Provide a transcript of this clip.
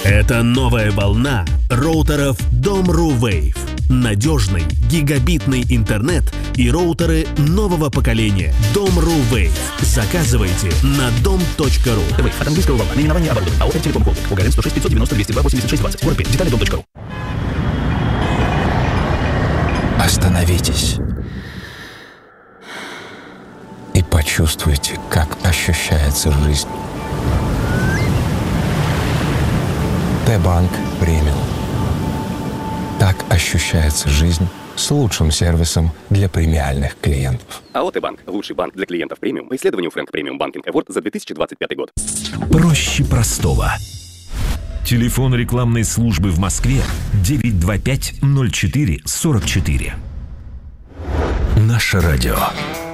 Это новая волна роутеров Dom.ru Wave. Надежный гигабитный интернет и роутеры нового поколения. Dom.ru Wave. Заказывайте на dom.ru. Wave от английского волна. Наименование оборудования. АО «Телеком Холдинг». УГРН 106 590 202 86 20. Город Пермь. Детали dom.ru. Остановитесь и почувствуйте, как ощущается жизнь. Т-банк премиум. Так ощущается жизнь с лучшим сервисом для премиальных клиентов. АО «Т-банк» – лучший банк для клиентов премиум по исследованию Frank Premium Banking Award за 2025 год. Проще простого. Телефон рекламной службы в Москве 925 04 44. Наше радио.